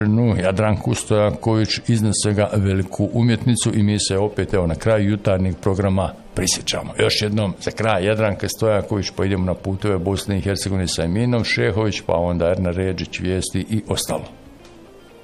Jadranku Stojaković, iznad svega veliku umjetnicu, i mi se opet na kraju jutarnjeg programa prisjećamo. Još jednom za kraj Jadranka Stojaković, pa idemo na putove Bosne i Hercegovine sa Eminom Šehović, pa onda Erna Ređić, vijesti i ostalo.